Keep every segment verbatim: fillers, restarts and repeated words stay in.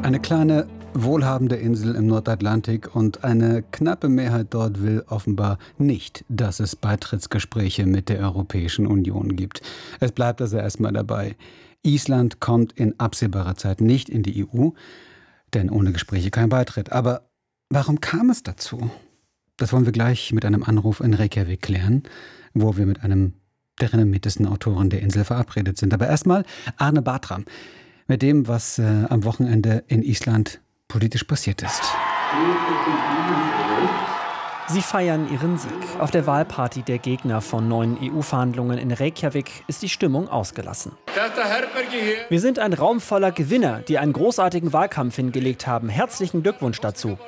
Eine kleine, wohlhabende Insel im Nordatlantik und eine knappe Mehrheit dort will offenbar nicht, dass es Beitrittsgespräche mit der Europäischen Union gibt. Es bleibt also erstmal dabei. Island kommt in absehbarer Zeit nicht in die E U, denn ohne Gespräche kein Beitritt. Aber warum kam es dazu? Das wollen wir gleich mit einem Anruf in Reykjavik klären, wo wir mit einem der renommiertesten Autoren der Insel verabredet sind. Aber erstmal Arne Bartram mit dem, was äh, am Wochenende in Island politisch passiert ist. Sie feiern ihren Sieg. Auf der Wahlparty der Gegner von neuen E U-Verhandlungen in Reykjavik ist die Stimmung ausgelassen. Wir sind ein Raum voller Gewinner, die einen großartigen Wahlkampf hingelegt haben. Herzlichen Glückwunsch dazu,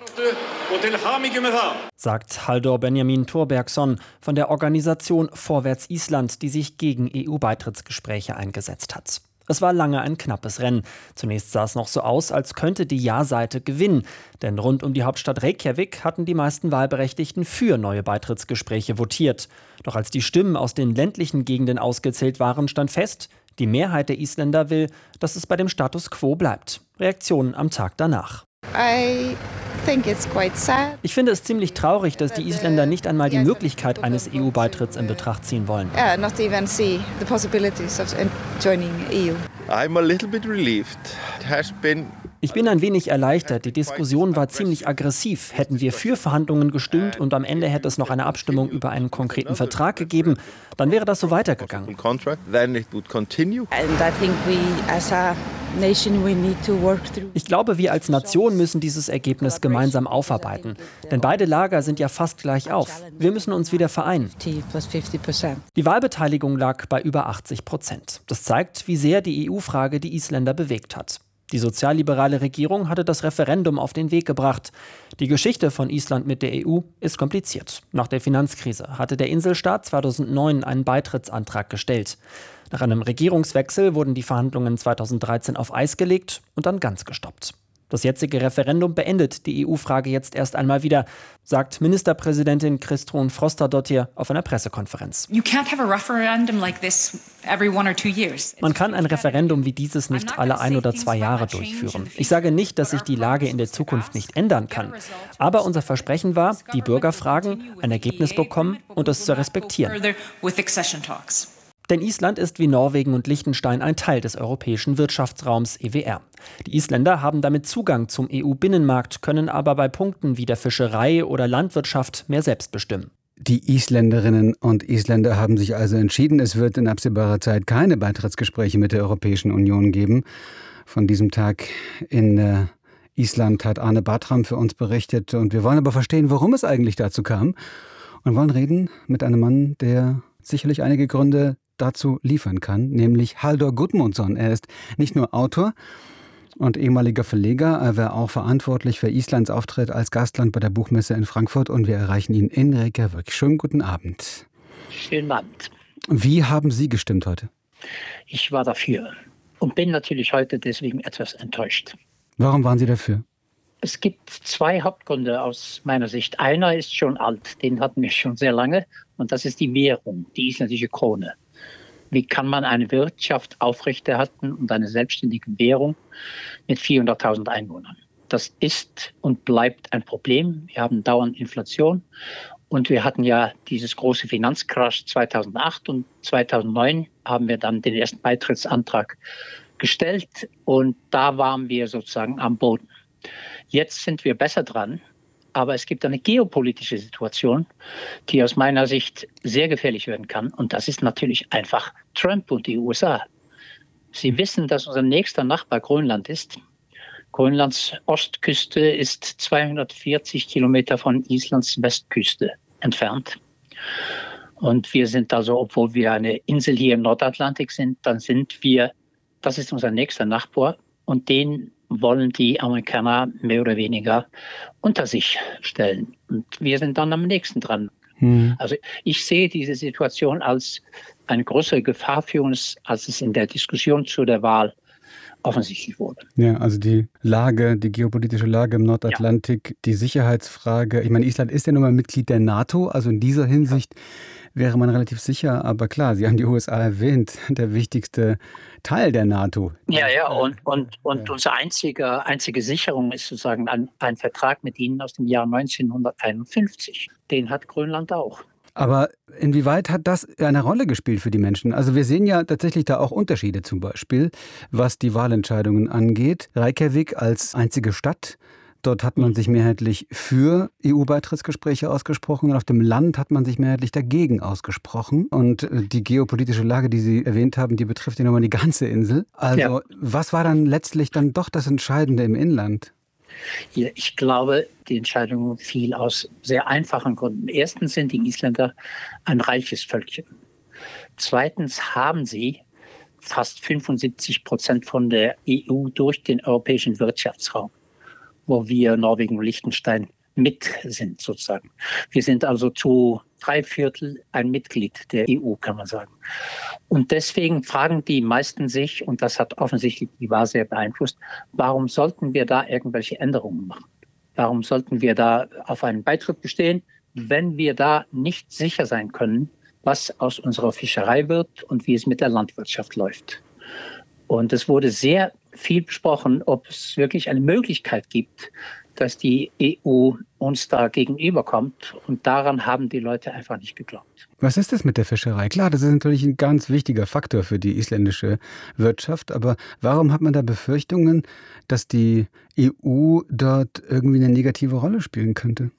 sagt Halldór Benjamin Thorbergsson von der Organisation Vorwärts Island, die sich gegen E U-Beitrittsgespräche eingesetzt hat. Es war lange ein knappes Rennen. Zunächst sah es noch so aus, als könnte die Ja-Seite gewinnen. Denn rund um die Hauptstadt Reykjavik hatten die meisten Wahlberechtigten für neue Beitrittsgespräche votiert. Doch als die Stimmen aus den ländlichen Gegenden ausgezählt waren, stand fest, die Mehrheit der Isländer will, dass es bei dem Status quo bleibt. Reaktionen am Tag danach. I think it's quite sad. Ich finde es ziemlich traurig, dass die Isländer nicht einmal die Möglichkeit eines E U-Beitritts in Betracht ziehen wollen. Yeah, not even see the possibilities of joining E U. I'm a little bit relieved. It has been Ich bin ein wenig erleichtert. Die Diskussion war ziemlich aggressiv. Hätten wir für Verhandlungen gestimmt und am Ende hätte es noch eine Abstimmung über einen konkreten Vertrag gegeben, dann wäre das so weitergegangen. Ich glaube, wir als Nation müssen dieses Ergebnis gemeinsam aufarbeiten. Denn beide Lager sind ja fast gleich auf. Wir müssen uns wieder vereinen. Die Wahlbeteiligung lag bei über achtzig Prozent. Das zeigt, wie sehr die E U-Frage die Isländer bewegt hat. Die sozialliberale Regierung hatte das Referendum auf den Weg gebracht. Die Geschichte von Island mit der E U ist kompliziert. Nach der Finanzkrise hatte der Inselstaat zweitausendneun einen Beitrittsantrag gestellt. Nach einem Regierungswechsel wurden die Verhandlungen zweitausenddreizehn auf Eis gelegt und dann ganz gestoppt. Das jetzige Referendum beendet die E U-Frage jetzt erst einmal wieder, sagt Ministerpräsidentin Kristrún Frostadóttir auf einer Pressekonferenz. Man kann ein Referendum wie dieses nicht alle ein oder zwei Jahre durchführen. Ich sage nicht, dass sich die Lage in der Zukunft nicht ändern kann. Aber unser Versprechen war, die Bürger fragen, ein Ergebnis bekommen und es zu respektieren. Denn Island ist wie Norwegen und Liechtenstein ein Teil des europäischen Wirtschaftsraums E W R. Die Isländer haben damit Zugang zum E U-Binnenmarkt, können aber bei Punkten wie der Fischerei oder Landwirtschaft mehr selbst bestimmen. Die Isländerinnen und Isländer haben sich also entschieden, es wird in absehbarer Zeit keine Beitrittsgespräche mit der Europäischen Union geben. Von diesem Tag in äh, Island hat Arne Bartram für uns berichtet. Und wir wollen aber verstehen, warum es eigentlich dazu kam. Und wollen reden mit einem Mann, der sicherlich einige Gründe dazu liefern kann, nämlich Halldór Gudmundsson. Er ist nicht nur Autor und ehemaliger Verleger, er war auch verantwortlich für Islands Auftritt als Gastland bei der Buchmesse in Frankfurt und wir erreichen ihn in Reykjavik. Schönen guten Abend. Schönen Abend. Wie haben Sie gestimmt heute? Ich war dafür und bin natürlich heute deswegen etwas enttäuscht. Warum waren Sie dafür? Es gibt zwei Hauptgründe aus meiner Sicht. Einer ist schon alt, den hatten wir schon sehr lange und das ist die Währung, die isländische Krone. Wie kann man eine Wirtschaft aufrechterhalten und eine selbstständige Währung mit vierhunderttausend Einwohnern? Das ist und bleibt ein Problem. Wir haben dauernd Inflation und wir hatten ja dieses große Finanzcrash zweitausendacht und zweitausendneun haben wir dann den ersten Beitrittsantrag gestellt und da waren wir sozusagen am Boden. Jetzt sind wir besser dran. Aber es gibt eine geopolitische Situation, die aus meiner Sicht sehr gefährlich werden kann. Und das ist natürlich einfach Trump und die U S A. Sie wissen, dass unser nächster Nachbar Grönland ist. Grönlands Ostküste ist zweihundertvierzig Kilometer von Islands Westküste entfernt. Und wir sind also, obwohl wir eine Insel hier im Nordatlantik sind, dann sind wir, das ist unser nächster Nachbar. Und den wollen die Amerikaner mehr oder weniger unter sich stellen. Und wir sind dann am nächsten dran. Hm. Also ich sehe diese Situation als eine größere Gefahr für uns, als es in der Diskussion zu der Wahl offensichtlich wurde. Ja, also die Lage, die geopolitische Lage im Nordatlantik, ja. Die Sicherheitsfrage. Ich meine, Island ist ja nun mal Mitglied der NATO, also in dieser Hinsicht wäre man relativ sicher. Aber klar, Sie haben die U S A erwähnt, der wichtigste Teil der NATO. Ja, ja, und, und, und ja. unsere einzige, einzige Sicherung ist sozusagen ein, ein Vertrag mit ihnen aus dem Jahr neunzehnhunderteinundfünfzig. Den hat Grönland auch. Aber inwieweit hat das eine Rolle gespielt für die Menschen? Also wir sehen ja tatsächlich da auch Unterschiede, zum Beispiel, was die Wahlentscheidungen angeht. Reykjavik als einzige Stadt, dort hat man sich mehrheitlich für E U-Beitrittsgespräche ausgesprochen und auf dem Land hat man sich mehrheitlich dagegen ausgesprochen. Und die geopolitische Lage, die Sie erwähnt haben, die betrifft ja nochmal die ganze Insel. Also ja. Was war dann letztlich dann doch das Entscheidende im Inland? Ja, ich glaube, die Entscheidung fiel aus sehr einfachen Gründen. Erstens sind die Isländer ein reiches Völkchen. Zweitens haben sie fast fünfundsiebzig Prozent von der E U durch den europäischen Wirtschaftsraum, wo wir, Norwegen und Liechtenstein, mit sind sozusagen. Wir sind also zu drei Viertel ein Mitglied der E U, kann man sagen. Und deswegen fragen die meisten sich, und das hat offensichtlich die Wahl sehr beeinflusst, warum sollten wir da irgendwelche Änderungen machen? Warum sollten wir da auf einen Beitritt bestehen, wenn wir da nicht sicher sein können, was aus unserer Fischerei wird und wie es mit der Landwirtschaft läuft? Und es wurde sehr viel besprochen, ob es wirklich eine Möglichkeit gibt, dass die E U uns da gegenüberkommt. Und daran haben die Leute einfach nicht geglaubt. Was ist das mit der Fischerei? Klar, das ist natürlich ein ganz wichtiger Faktor für die isländische Wirtschaft. Aber warum hat man da Befürchtungen, dass die E U dort irgendwie eine negative Rolle spielen könnte?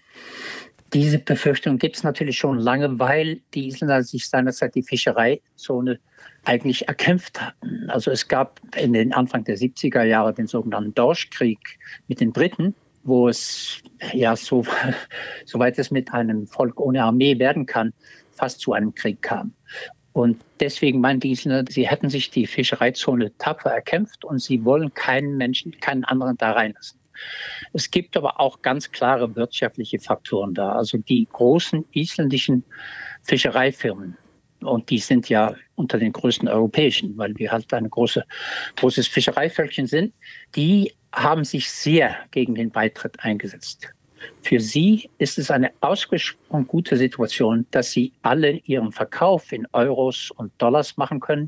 Diese Befürchtung gibt es natürlich schon lange, weil die Isländer sich seinerzeit die Fischereizone eigentlich erkämpft hatten. Also es gab in den Anfang der siebziger Jahre den sogenannten Dorschkrieg mit den Briten, wo es, ja, so, soweit es mit einem Volk ohne Armee werden kann, fast zu einem Krieg kam. Und deswegen meinen die Isländer, sie hätten sich die Fischereizone tapfer erkämpft und sie wollen keinen Menschen, keinen anderen da reinlassen. Es gibt aber auch ganz klare wirtschaftliche Faktoren da. Also die großen isländischen Fischereifirmen, und die sind ja unter den größten europäischen, weil wir halt ein große, großes Fischereivölkchen sind, die haben sich sehr gegen den Beitritt eingesetzt. Für sie ist es eine ausgesprochen gute Situation, dass sie alle ihren Verkauf in Euros und Dollars machen können.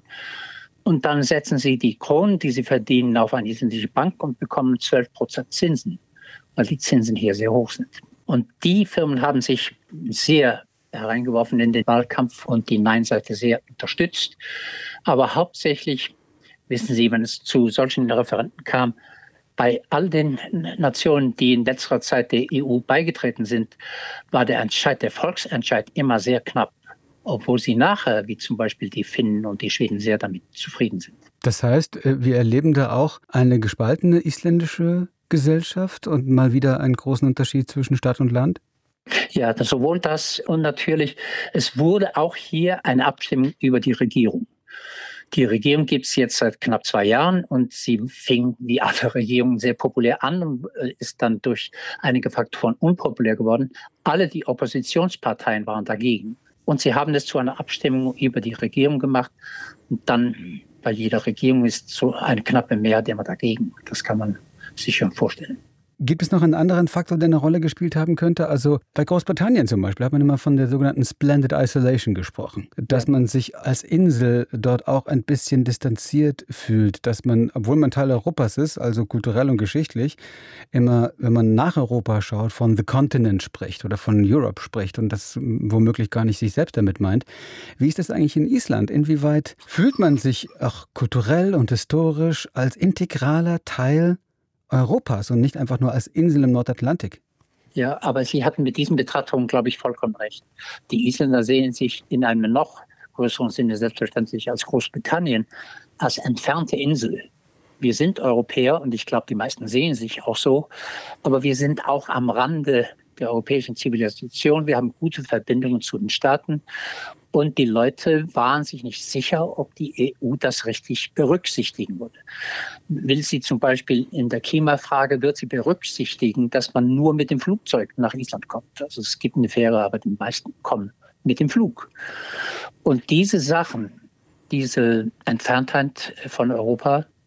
Und dann setzen sie die Kronen, die sie verdienen, auf eine isländische Bank und bekommen zwölf Prozent Zinsen, weil die Zinsen hier sehr hoch sind. Und die Firmen haben sich sehr hereingeworfen in den Wahlkampf und die Nein-Seite sehr unterstützt. Aber hauptsächlich, wissen Sie, wenn es zu solchen Referenden kam, bei all den Nationen, die in letzter Zeit der E U beigetreten sind, war der Entscheid, der Volksentscheid immer sehr knapp. Obwohl sie nachher, wie zum Beispiel die Finnen und die Schweden, sehr damit zufrieden sind. Das heißt, wir erleben da auch eine gespaltene isländische Gesellschaft und mal wieder einen großen Unterschied zwischen Stadt und Land? Ja, sowohl das und natürlich, es wurde auch hier eine Abstimmung über die Regierung. Die Regierung gibt es jetzt seit knapp zwei Jahren und sie fing wie alle Regierungen sehr populär an und ist dann durch einige Faktoren unpopulär geworden. Alle die Oppositionsparteien waren dagegen. Und sie haben es zu einer Abstimmung über die Regierung gemacht. Und dann bei jeder Regierung ist so eine knappe Mehrheit immer dagegen. Das kann man sich schon vorstellen. Gibt es noch einen anderen Faktor, der eine Rolle gespielt haben könnte? Also bei Großbritannien zum Beispiel hat man immer von der sogenannten Splendid Isolation gesprochen. Dass man sich als Insel dort auch ein bisschen distanziert fühlt. Dass man, obwohl man Teil Europas ist, also kulturell und geschichtlich, immer, wenn man nach Europa schaut, von The Continent spricht oder von Europe spricht und das womöglich gar nicht sich selbst damit meint. Wie ist das eigentlich in Island? Inwieweit fühlt man sich auch kulturell und historisch als integraler Teil Europas und nicht einfach nur als Insel im Nordatlantik? Ja, aber Sie hatten mit diesen Betrachtungen, glaube ich, vollkommen recht. Die Isländer sehen sich in einem noch größeren Sinne selbstverständlich als Großbritannien, als entfernte Insel. Wir sind Europäer und ich glaube, die meisten sehen sich auch so, aber wir sind auch am Rande der europäischen Zivilisation. Wir haben gute Verbindungen zu den Staaten und die Leute waren sich nicht sicher, ob die E U das richtig berücksichtigen würde. Will sie zum Beispiel in der Klimafrage, wird sie berücksichtigen, dass man nur mit dem Flugzeug nach Island kommt? Also es gibt eine Fähre, aber die meisten kommen mit dem Flug. Und diese Sachen, diese Entferntheit von Europa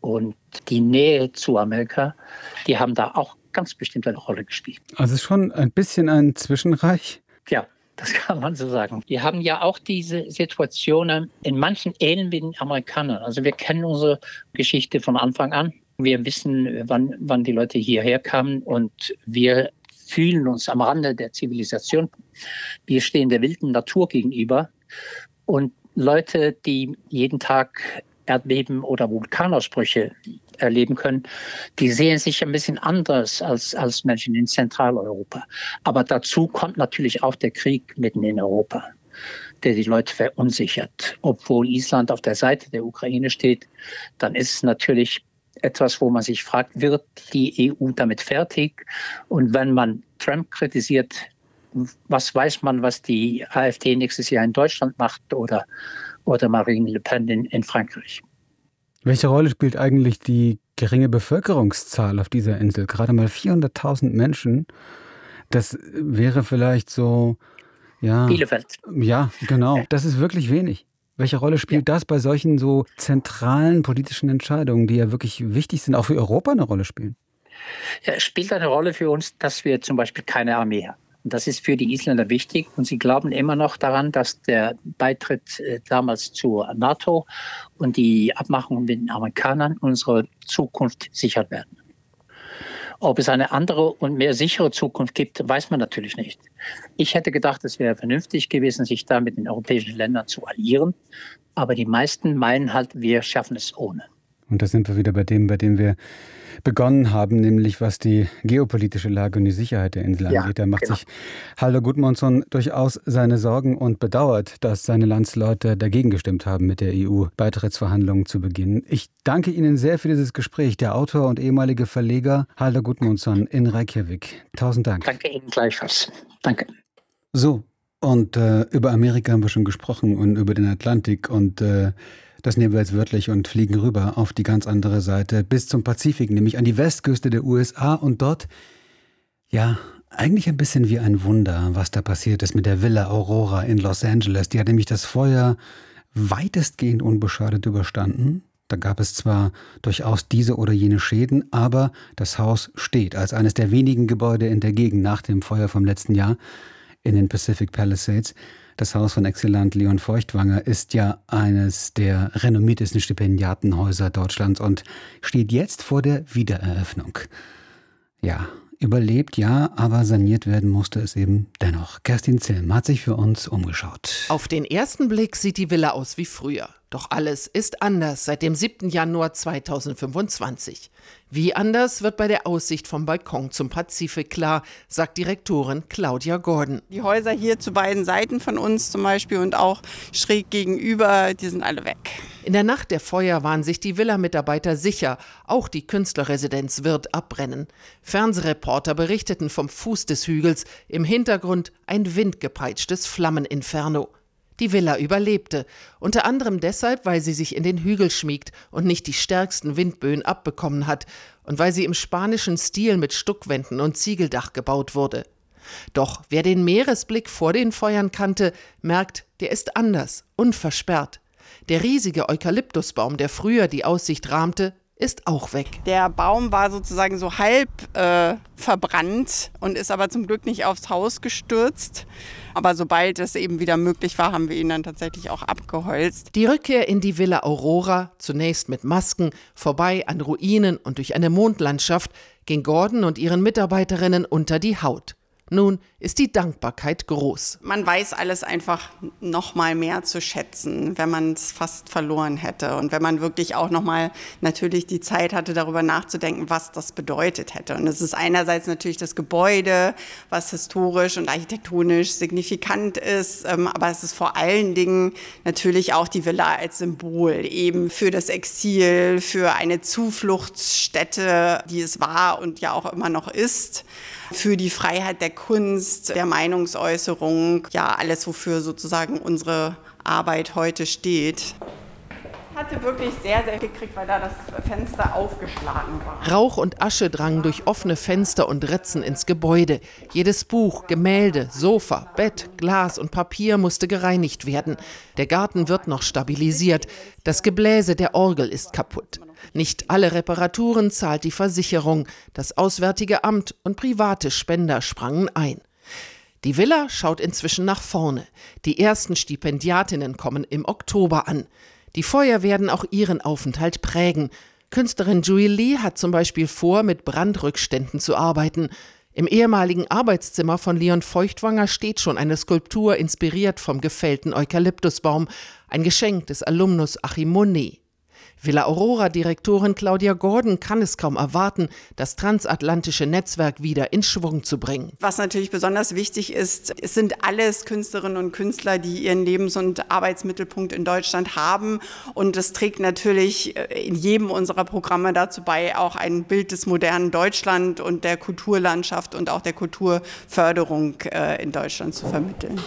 und die Nähe zu Amerika, die haben da auch ganz bestimmt eine Rolle gespielt. Also schon ein bisschen ein Zwischenreich? Ja, das kann man so sagen. Wir haben ja auch diese Situationen in manchen ähneln wie den Amerikanern. Also wir kennen unsere Geschichte von Anfang an. Wir wissen, wann, wann die Leute hierher kamen und wir fühlen uns am Rande der Zivilisation. Wir stehen der wilden Natur gegenüber und Leute, die jeden Tag Erdbeben oder Vulkanausbrüche erleben können, die sehen sich ein bisschen anders als, als Menschen in Zentraleuropa. Aber dazu kommt natürlich auch der Krieg mitten in Europa, der die Leute verunsichert. Obwohl Island auf der Seite der Ukraine steht, dann ist es natürlich etwas, wo man sich fragt, wird die E U damit fertig? Und wenn man Trump kritisiert, was weiß man, was die AfD nächstes Jahr in Deutschland macht oder, oder Marine Le Pen in, in Frankreich? Welche Rolle spielt eigentlich die geringe Bevölkerungszahl auf dieser Insel? Gerade mal vierhunderttausend Menschen. Das wäre vielleicht so, ja. Bielefeld. Ja, genau. Das ist wirklich wenig. Welche Rolle spielt ja. das bei solchen so zentralen politischen Entscheidungen, die ja wirklich wichtig sind, auch für Europa eine Rolle spielen? Ja, es spielt eine Rolle für uns, dass wir zum Beispiel keine Armee haben. Und das ist für die Isländer wichtig. Und sie glauben immer noch daran, dass der Beitritt äh, damals zur NATO und die Abmachungen mit den Amerikanern unsere Zukunft sichern werden. Ob es eine andere und mehr sichere Zukunft gibt, weiß man natürlich nicht. Ich hätte gedacht, es wäre vernünftig gewesen, sich da mit den europäischen Ländern zu alliieren. Aber die meisten meinen halt, wir schaffen es ohne. Und da sind wir wieder bei dem, bei dem wir begonnen haben, nämlich was die geopolitische Lage und die Sicherheit der Insel ja, angeht. Da macht genau. sich Halldor Gudmundsson durchaus seine Sorgen und bedauert, dass seine Landsleute dagegen gestimmt haben, mit der E U-Beitrittsverhandlungen zu beginnen. Ich danke Ihnen sehr für dieses Gespräch. Der Autor und ehemalige Verleger Halldor Gudmundsson in Reykjavik. Tausend Dank. Danke Ihnen gleichfalls. Danke. So, und äh, über Amerika haben wir schon gesprochen und über den Atlantik und äh, das nehmen wir jetzt wörtlich und fliegen rüber auf die ganz andere Seite bis zum Pazifik, nämlich an die Westküste der U S A. Und dort, ja, eigentlich ein bisschen wie ein Wunder, was da passiert ist mit der Villa Aurora in Los Angeles. Die hat nämlich das Feuer weitestgehend unbeschadet überstanden. Da gab es zwar durchaus diese oder jene Schäden, aber das Haus steht als eines der wenigen Gebäude in der Gegend nach dem Feuer vom letzten Jahr in den Pacific Palisades. Das Haus von Exzellent Leon Feuchtwanger ist ja eines der renommiertesten Stipendiatenhäuser Deutschlands und steht jetzt vor der Wiedereröffnung. Ja, überlebt ja, aber saniert werden musste es eben dennoch. Kerstin Zilm hat sich für uns umgeschaut. Auf den ersten Blick sieht die Villa aus wie früher. Doch alles ist anders seit dem siebten Januar zweitausendfünfundzwanzig. Wie anders wird bei der Aussicht vom Balkon zum Pazifik klar, sagt Direktorin Claudia Gordon. Die Häuser hier zu beiden Seiten von uns zum Beispiel und auch schräg gegenüber, die sind alle weg. In der Nacht der Feuer waren sich die Villa-Mitarbeiter sicher, auch die Künstlerresidenz wird abbrennen. Fernsehreporter berichteten vom Fuß des Hügels, im Hintergrund ein windgepeitschtes Flammeninferno. Die Villa überlebte, unter anderem deshalb, weil sie sich in den Hügel schmiegt und nicht die stärksten Windböen abbekommen hat und weil sie im spanischen Stil mit Stuckwänden und Ziegeldach gebaut wurde. Doch wer den Meeresblick vor den Feuern kannte, merkt, der ist anders, unversperrt. Der riesige Eukalyptusbaum, der früher die Aussicht rahmte, ist auch weg. Der Baum war sozusagen so halb äh, verbrannt und ist aber zum Glück nicht aufs Haus gestürzt. Aber sobald es eben wieder möglich war, haben wir ihn dann tatsächlich auch abgeholzt. Die Rückkehr in die Villa Aurora, zunächst mit Masken, vorbei an Ruinen und durch eine Mondlandschaft, ging Gordon und ihren Mitarbeiterinnen unter die Haut. Nun ist die Dankbarkeit groß. Man weiß alles einfach noch mal mehr zu schätzen, wenn man es fast verloren hätte. Und wenn man wirklich auch noch mal natürlich die Zeit hatte, darüber nachzudenken, was das bedeutet hätte. Und es ist einerseits natürlich das Gebäude, was historisch und architektonisch signifikant ist. Aber es ist vor allen Dingen natürlich auch die Villa als Symbol eben für das Exil, für eine Zufluchtsstätte, die es war und ja auch immer noch ist. Für die Freiheit der Kunst, der Meinungsäußerung, ja alles, wofür sozusagen unsere Arbeit heute steht. hatte wirklich sehr, sehr viel gekriegt, weil da das Fenster aufgeschlagen war. Rauch und Asche drangen durch offene Fenster und Ritzen ins Gebäude. Jedes Buch, Gemälde, Sofa, Bett, Glas und Papier musste gereinigt werden. Der Garten wird noch stabilisiert. Das Gebläse der Orgel ist kaputt. Nicht alle Reparaturen zahlt die Versicherung. Das Auswärtige Amt und private Spender sprangen ein. Die Villa schaut inzwischen nach vorne. Die ersten Stipendiatinnen kommen im Oktober an. Die Feuer werden auch ihren Aufenthalt prägen. Künstlerin Julie Lee hat zum Beispiel vor, mit Brandrückständen zu arbeiten. Im ehemaligen Arbeitszimmer von Leon Feuchtwanger steht schon eine Skulptur, inspiriert vom gefällten Eukalyptusbaum, ein Geschenk des Alumnus Achim Monet. Villa Aurora-Direktorin Claudia Gordon kann es kaum erwarten, das transatlantische Netzwerk wieder in Schwung zu bringen. Was natürlich besonders wichtig ist, es sind alles Künstlerinnen und Künstler, die ihren Lebens- und Arbeitsmittelpunkt in Deutschland haben. Und es trägt natürlich in jedem unserer Programme dazu bei, auch ein Bild des modernen Deutschland und der Kulturlandschaft und auch der Kulturförderung in Deutschland zu vermitteln.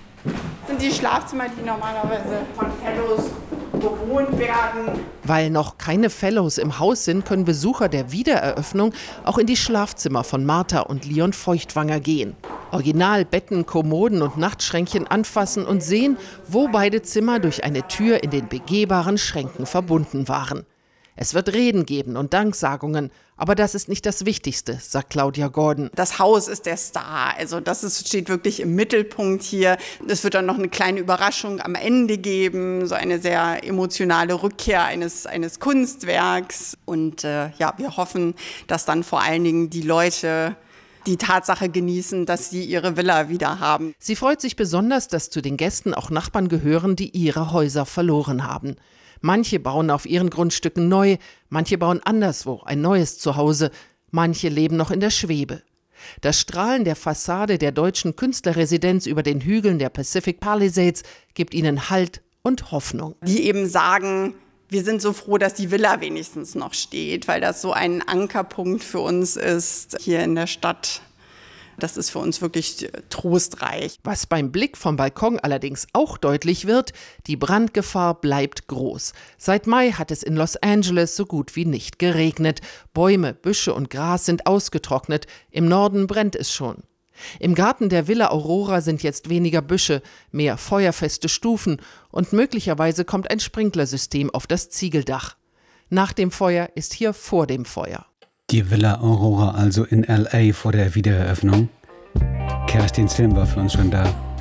Das sind die Schlafzimmer, die normalerweise von Fellows bewohnt werden. Weil noch keine Fellows im Haus sind, können Besucher der Wiedereröffnung auch in die Schlafzimmer von Martha und Leon Feuchtwanger gehen. Original Betten, Kommoden und Nachtschränkchen anfassen und sehen, wo beide Zimmer durch eine Tür in den begehbaren Schränken verbunden waren. Es wird Reden geben und Danksagungen, aber das ist nicht das Wichtigste, sagt Claudia Gordon. Das Haus ist der Star, also das ist, steht wirklich im Mittelpunkt hier. Es wird dann noch eine kleine Überraschung am Ende geben, so eine sehr emotionale Rückkehr eines, eines Kunstwerks. Und äh, ja, wir hoffen, dass dann vor allen Dingen die Leute die Tatsache genießen, dass sie ihre Villa wieder haben. Sie freut sich besonders, dass zu den Gästen auch Nachbarn gehören, die ihre Häuser verloren haben. Manche bauen auf ihren Grundstücken neu, manche bauen anderswo ein neues Zuhause, manche leben noch in der Schwebe. Das Strahlen der Fassade der deutschen Künstlerresidenz über den Hügeln der Pacific Palisades gibt ihnen Halt und Hoffnung. Die eben sagen, wir sind so froh, dass die Villa wenigstens noch steht, weil das so ein Ankerpunkt für uns ist hier in der Stadt. Das ist für uns wirklich trostreich. Was beim Blick vom Balkon allerdings auch deutlich wird, die Brandgefahr bleibt groß. Seit Mai hat es in Los Angeles so gut wie nicht geregnet. Bäume, Büsche und Gras sind ausgetrocknet. Im Norden brennt es schon. Im Garten der Villa Aurora sind jetzt weniger Büsche, mehr feuerfeste Stufen und möglicherweise kommt ein Sprinklersystem auf das Ziegeldach. Nach dem Feuer ist hier vor dem Feuer. Die Villa Aurora also in L A vor der Wiedereröffnung. Kerstin Slim war für uns schon da.